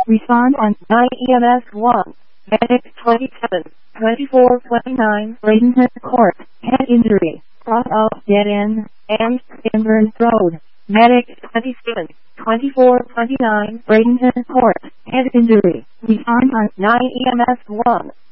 Respond on 9 EMS 1. Medic 27, 2429, Bradenton Court, head injury, cross of dead end, and Inburn Road. Medic 27, 2429, Bradenton Court, head injury. Respond on 9 EMS 1.